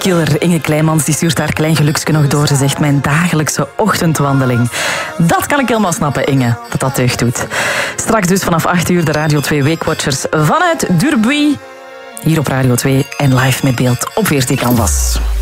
killer Inge Kleimans die stuurt haar klein geluksje nog door. Ze zegt mijn dagelijkse ochtendwandeling. Dat kan ik helemaal snappen, Inge, dat deugd doet. Straks dus vanaf 8 uur de Radio 2 Weekwatchers vanuit Durbuy. Hier op Radio 2 en live met beeld op VRT Canvas.